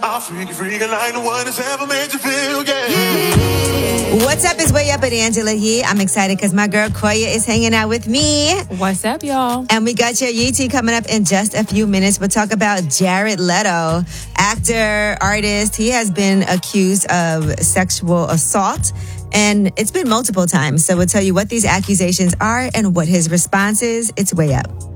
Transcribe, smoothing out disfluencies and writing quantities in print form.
I'll freak like the one that's ever made you feel, yeah. What's up? It's Way Up with Angela Yee. I'm excited because my girl Koya is hanging out with me. What's up, y'all? And we got your Yee Tea coming up in just a few minutes. We'll talk about Jared Leto, actor, artist. He has been accused of sexual assault, and it's been multiple times. So we'll tell you what these accusations are and what his response is. It's Way Up.